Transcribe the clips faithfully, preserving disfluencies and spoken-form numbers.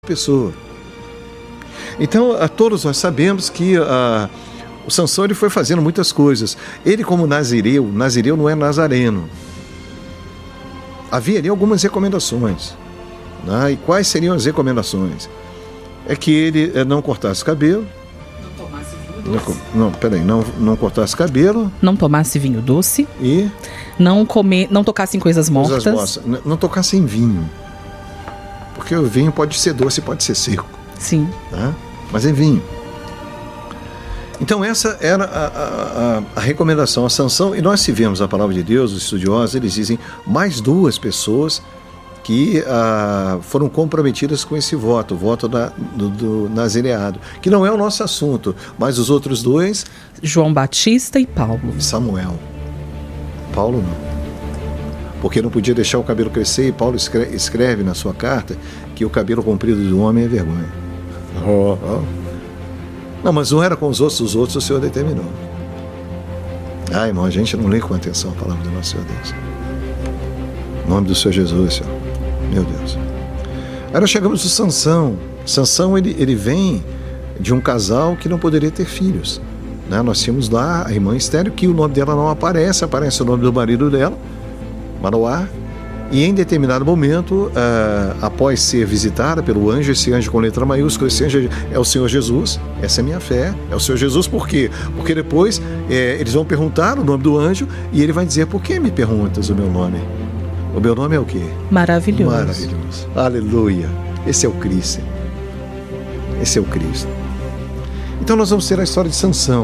pessoa. Então, a todos nós sabemos que a, o Sansão ele foi fazendo muitas coisas. Ele, como nazireu, nazireu não é nazareno. Havia ali algumas recomendações. Né? E quais seriam as recomendações? É que ele não cortasse cabelo. Não tomasse vinho doce. Não, não, peraí, não, não cortasse cabelo. Não tomasse vinho doce. E? Não, comer, não tocasse em coisas mortas. Coisas mortas. Não, não tocasse em vinho. Porque o vinho pode ser doce, pode ser seco. Sim. Tá? Mas é vinho. Então essa era a, a, a, a recomendação a Sansão. E nós, se vemos a palavra de Deus, os estudiosos, eles dizem mais duas pessoas que ah, foram comprometidas com esse voto, o voto da, do, do nazireado, que não é o nosso assunto, mas os outros dois... João Batista e Paulo. E Samuel. Paulo não. Porque não podia deixar o cabelo crescer, e Paulo escreve, escreve na sua carta que o cabelo comprido do homem é vergonha. Oh, oh. Não, mas não era com os outros, os outros o Senhor determinou. Ah, irmão, a gente não lê com atenção a palavra do nosso Senhor Deus. Em nome do Senhor Jesus, Senhor. Meu Deus. Aí nós chegamos no Sansão. Sansão, ele, ele vem de um casal que não poderia ter filhos. Né? Nós tínhamos lá a irmã Estéreo, que o nome dela não aparece, aparece o nome do marido dela, Manoá. E em determinado momento, uh, após ser visitada pelo anjo, esse anjo com letra maiúscula, esse anjo é o Senhor Jesus, essa é a minha fé, é o Senhor Jesus, por quê? Porque depois é, eles vão perguntar o nome do anjo e ele vai dizer, por que me perguntas o meu nome? O meu nome é o quê? Maravilhoso. Maravilhoso. Aleluia. Esse é o Cristo. Esse é o Cristo. Então nós vamos ter a história de Sansão.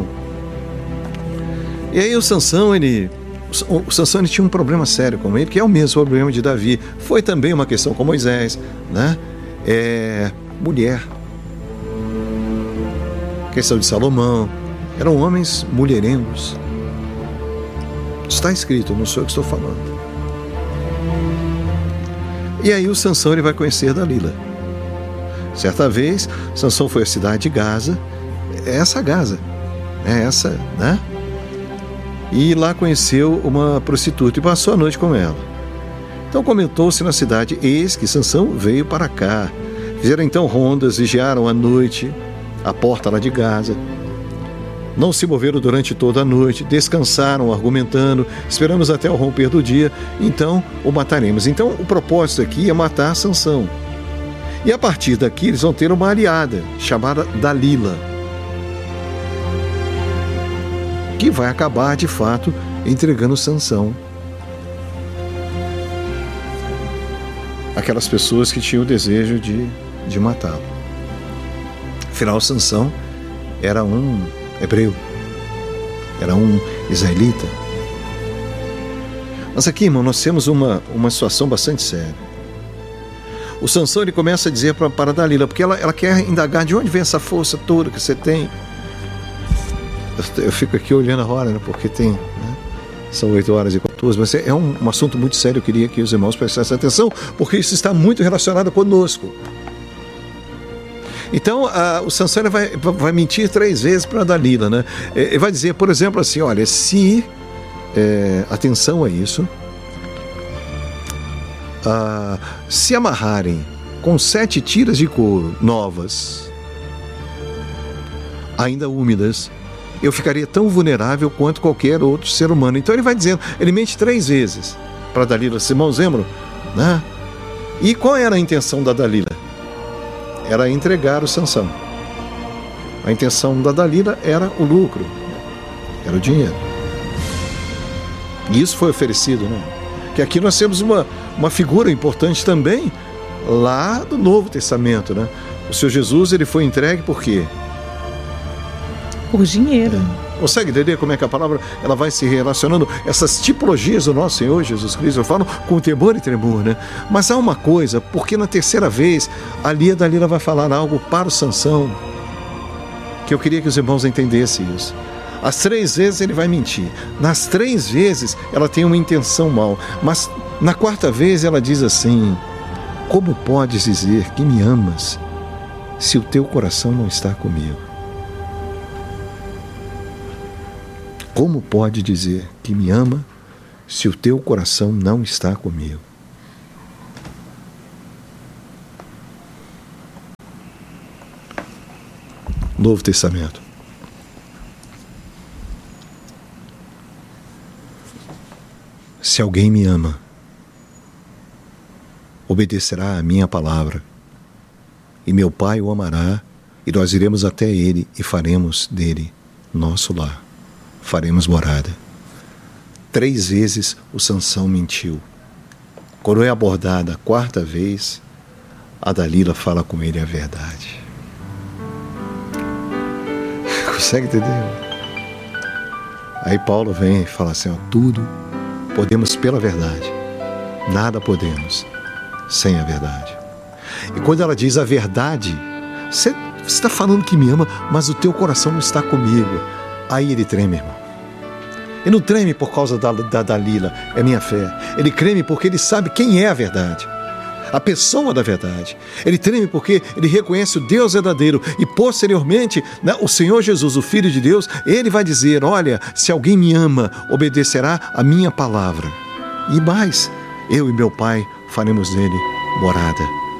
E aí o Sansão, ele... O Sansão ele tinha um problema sério com ele, que é o mesmo problema de Davi. Foi também uma questão com Moisés, né? É, mulher. Questão de Salomão. Eram homens mulherengos. Está escrito, não sou eu que estou falando. E aí o Sansão ele vai conhecer Dalila. Certa vez, Sansão foi à cidade de Gaza. É essa Gaza. É essa, né? E lá conheceu uma prostituta e passou a noite com ela. Então comentou-se na cidade, eis que Sansão veio para cá. Fizeram então rondas, vigiaram a noite, a porta lá de Gaza. Não se moveram durante toda a noite, descansaram argumentando, esperamos até o romper do dia, então o mataremos. Então o propósito aqui é matar Sansão. E a partir daqui eles vão ter uma aliada, chamada Dalila, que vai acabar, de fato, entregando Sansão aquelas pessoas que tinham o desejo de, de matá-lo. Afinal, Sansão era um hebreu, era um israelita. Mas aqui, irmão, nós temos uma, uma situação bastante séria. O Sansão ele começa a dizer para, para Dalila, porque ela, ela quer indagar de onde vem essa força toda que você tem. Eu fico aqui olhando a hora, né, porque tem, né, são oito horas e quatorze, mas é um, um assunto muito sério, eu queria que os irmãos prestassem atenção, porque isso está muito relacionado conosco. Então, a, o Sansão ele vai, vai mentir três vezes para Dalila, né? Ele vai dizer, por exemplo, assim, olha, se, é, atenção a isso, a, se amarrarem com sete tiras de couro novas, ainda úmidas, eu ficaria tão vulnerável quanto qualquer outro ser humano. Então ele vai dizendo, ele mente três vezes para Dalila, irmãos lembram? Né? E qual era a intenção da Dalila? Era entregar o Sansão. A intenção da Dalila era o lucro, era o dinheiro. E isso foi oferecido, né? Que aqui nós temos uma, uma figura importante também lá do Novo Testamento, né? O Senhor Jesus ele foi entregue por quê? Por dinheiro. É. Consegue entender como é que a palavra ela vai se relacionando? Essas tipologias do nosso Senhor Jesus Cristo, eu falo com temor e tremor, né? Mas há uma coisa, porque na terceira vez, ali a Dalila vai falar algo para o Sansão, que eu queria que os irmãos entendessem isso. As três vezes ele vai mentir. Nas três vezes ela tem uma intenção mal. Mas na quarta vez ela diz assim, como podes dizer que me amas se o teu coração não está comigo? Como pode dizer que me ama se o teu coração não está comigo? Novo Testamento. Se alguém me ama, obedecerá à minha palavra, e meu Pai o amará, e nós iremos até ele e faremos dele nosso lar. Faremos morada. Três vezes o Sansão mentiu. Quando é abordada a quarta vez, a Dalila fala com ele a verdade. Consegue entender? Aí Paulo vem e fala assim, ó, tudo podemos pela verdade, nada podemos sem a verdade. E quando ela diz a verdade, você está falando que me ama, mas o teu coração não está comigo. Aí ele treme, irmão. Ele não treme por causa da, da Dalila, é minha fé. Ele treme porque ele sabe quem é a verdade, a pessoa da verdade. Ele treme porque ele reconhece o Deus verdadeiro e posteriormente, né, o Senhor Jesus, o Filho de Deus, ele vai dizer, olha, se alguém me ama, obedecerá a minha palavra. E mais, eu e meu Pai faremos nele morada.